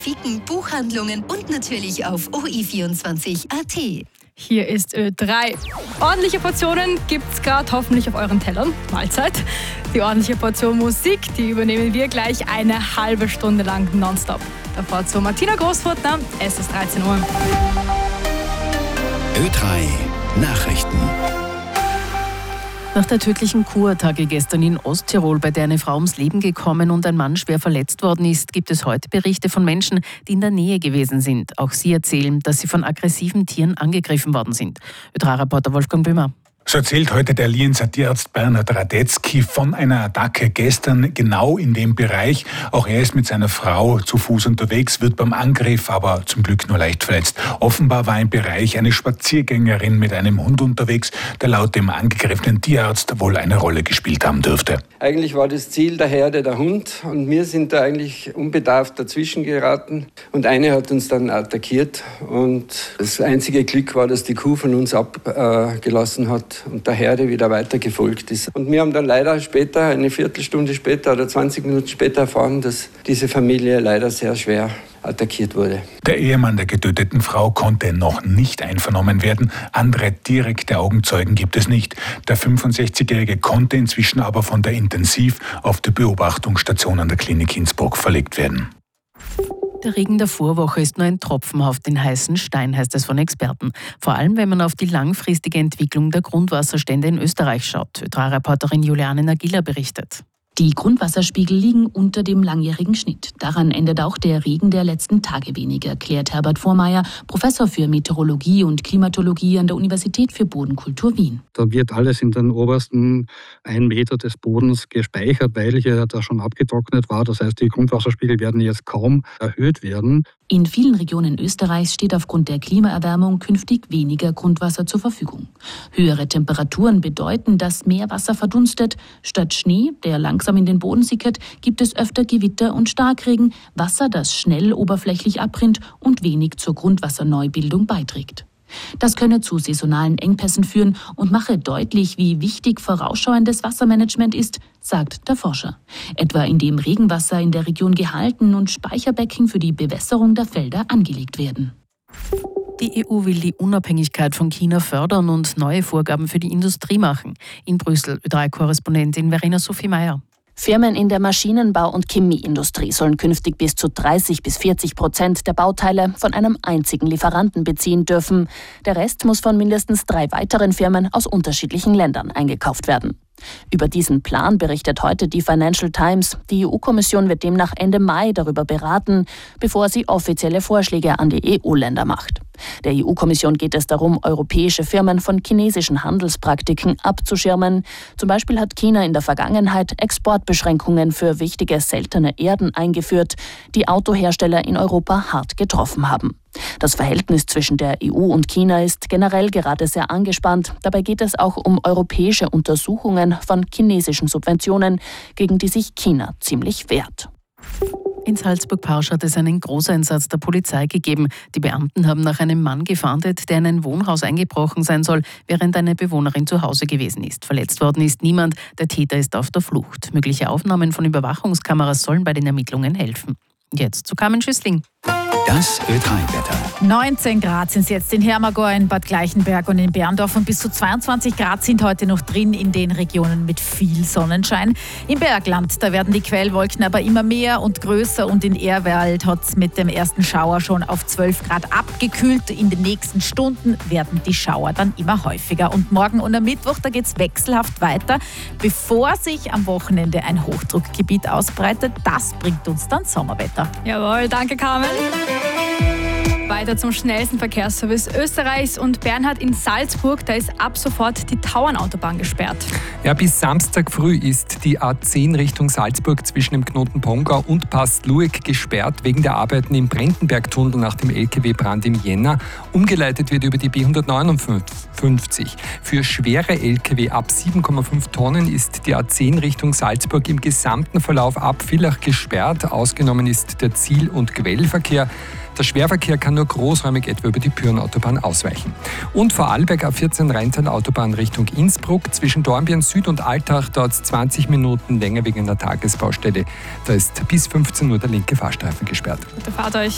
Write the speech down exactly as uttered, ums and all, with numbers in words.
Fiken, Buchhandlungen und natürlich auf O I vierundzwanzig Punkt A T. Hier ist Ö drei. Ordentliche Portionen gibt's gerade hoffentlich auf euren Tellern. Mahlzeit. Die ordentliche Portion Musik, die übernehmen wir gleich eine halbe Stunde lang nonstop. Davor zu Martina Großfurtner. Es ist dreizehn Uhr. Ö drei Nachrichten. Nach der tödlichen Kurattacke gestern in Osttirol, bei der eine Frau ums Leben gekommen und ein Mann schwer verletzt worden ist, gibt es heute Berichte von Menschen, die in der Nähe gewesen sind. Auch sie erzählen, dass sie von aggressiven Tieren angegriffen worden sind. Ö drei Reporter Wolfgang Böhmer. So erzählt heute der Lienzer Tierarzt Bernhard Radetzky von einer Attacke gestern genau in dem Bereich. Auch er ist mit seiner Frau zu Fuß unterwegs, wird beim Angriff aber zum Glück nur leicht verletzt. Offenbar war im Bereich eine Spaziergängerin mit einem Hund unterwegs, der laut dem angegriffenen Tierarzt wohl eine Rolle gespielt haben dürfte. Eigentlich war das Ziel der Herde der Hund und wir sind da eigentlich unbedarft dazwischen geraten. Und eine hat uns dann attackiert und das einzige Glück war, dass die Kuh von uns abgelassen hat und der Herde wieder weiter gefolgt ist. Und wir haben dann leider später, eine Viertelstunde später oder zwanzig Minuten später erfahren, dass diese Familie leider sehr schwer attackiert wurde. Der Ehemann der getöteten Frau konnte noch nicht einvernommen werden. Andere direkte Augenzeugen gibt es nicht. Der fünfundsechzigjährige konnte inzwischen aber von der Intensiv- auf die Beobachtungsstation an der Klinik Innsbruck verlegt werden. Der Regen der Vorwoche ist nur ein Tropfen auf den heißen Stein, heißt es von Experten. Vor allem, wenn man auf die langfristige Entwicklung der Grundwasserstände in Österreich schaut. Ö drei Reporterin Juliane Nagila berichtet. Die Grundwasserspiegel liegen unter dem langjährigen Schnitt. Daran ändert auch der Regen der letzten Tage wenig, erklärt Herbert Vormeier, Professor für Meteorologie und Klimatologie an der Universität für Bodenkultur Wien. Da wird alles in den obersten einen Meter des Bodens gespeichert, weil hier da schon abgetrocknet war. Das heißt, die Grundwasserspiegel werden jetzt kaum erhöht werden. In vielen Regionen Österreichs steht aufgrund der Klimaerwärmung künftig weniger Grundwasser zur Verfügung. Höhere Temperaturen bedeuten, dass mehr Wasser verdunstet. Statt Schnee, der langsam in den Boden sickert, gibt es öfter Gewitter und Starkregen, Wasser, das schnell oberflächlich abrinnt und wenig zur Grundwasserneubildung beiträgt. Das könne zu saisonalen Engpässen führen und mache deutlich, wie wichtig vorausschauendes Wassermanagement ist, sagt der Forscher. Etwa indem Regenwasser in der Region gehalten und Speicherbecken für die Bewässerung der Felder angelegt werden. Die E U will die Unabhängigkeit von China fördern und neue Vorgaben für die Industrie machen. In Brüssel Ö drei Korrespondentin Verena Sophie Meyer. Firmen in der Maschinenbau- und Chemieindustrie sollen künftig bis zu dreißig bis vierzig Prozent der Bauteile von einem einzigen Lieferanten beziehen dürfen. Der Rest muss von mindestens drei weiteren Firmen aus unterschiedlichen Ländern eingekauft werden. Über diesen Plan berichtet heute die Financial Times. Die E U-Kommission wird demnach Ende Mai darüber beraten, bevor sie offizielle Vorschläge an die E U-Länder macht. Der E U-Kommission geht es darum, europäische Firmen von chinesischen Handelspraktiken abzuschirmen. Zum Beispiel hat China in der Vergangenheit Exportbeschränkungen für wichtige seltene Erden eingeführt, die Autohersteller in Europa hart getroffen haben. Das Verhältnis zwischen der E U und China ist generell gerade sehr angespannt. Dabei geht es auch um europäische Untersuchungen von chinesischen Subventionen, gegen die sich China ziemlich wehrt. In Salzburg-Pausch hat es einen Großeinsatz der Polizei gegeben. Die Beamten haben nach einem Mann gefahndet, der in ein Wohnhaus eingebrochen sein soll, während eine Bewohnerin zu Hause gewesen ist. Verletzt worden ist niemand, der Täter ist auf der Flucht. Mögliche Aufnahmen von Überwachungskameras sollen bei den Ermittlungen helfen. Jetzt zu Carmen Schüssling. Das Ö drei Wetter. neunzehn Grad sind es jetzt in Hermagor, in Bad Gleichenberg und in Berndorf und bis zu zweiundzwanzig Grad sind heute noch drin in den Regionen mit viel Sonnenschein. Im Bergland, da werden die Quellwolken aber immer mehr und größer und in Ehrwald hat es mit dem ersten Schauer schon auf zwölf Grad abgekühlt. In den nächsten Stunden werden die Schauer dann immer häufiger und morgen und am Mittwoch, da geht es wechselhaft weiter, bevor sich am Wochenende ein Hochdruckgebiet ausbreitet. Das bringt uns dann Sommerwetter. Jawohl, danke Carmen. Weiter zum schnellsten Verkehrsservice Österreichs und Bernhard in Salzburg, da ist ab sofort die Tauernautobahn gesperrt. Ja, bis Samstag früh ist die A zehn Richtung Salzburg zwischen dem Knoten Pongau und Past-Lueck gesperrt wegen der Arbeiten im Brendenbergtunnel nach dem L K W-Brand im Jänner. Umgeleitet wird über die B hundertneunundfünfzig. Für schwere L K W ab sieben Komma fünf Tonnen ist die A zehn Richtung Salzburg im gesamten Verlauf ab Villach gesperrt. Ausgenommen ist der Ziel- und Quellverkehr. Der Schwerverkehr kann nur großräumig etwa über die Pyrenautobahn ausweichen. Und Vorarlberg A vierzehn Rheintal-Autobahn Richtung Innsbruck. Zwischen Dornbirn Süd und Altach dauert es zwanzig Minuten länger wegen einer Tagesbaustelle. Da ist bis fünfzehn Uhr der linke Fahrstreifen gesperrt. Gute Fahrt euch.